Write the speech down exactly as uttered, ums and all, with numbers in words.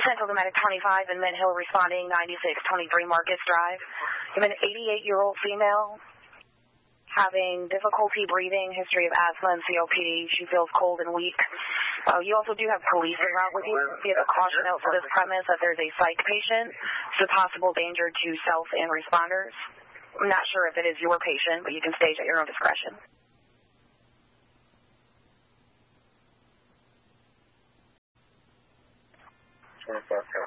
Central Dominic twenty-five in Mint Hill responding ninety-six twenty-three Marcus Drive. You have an eighty-eight-year-old female having difficulty breathing, history of asthma and C O P D. She feels cold and weak. Uh, you also do have police en route with you. You have a caution note for this premise that there's a psych patient. It's a possible danger to self and responders. I'm not sure if it is your patient, but you can stage at your own discretion. twenty-five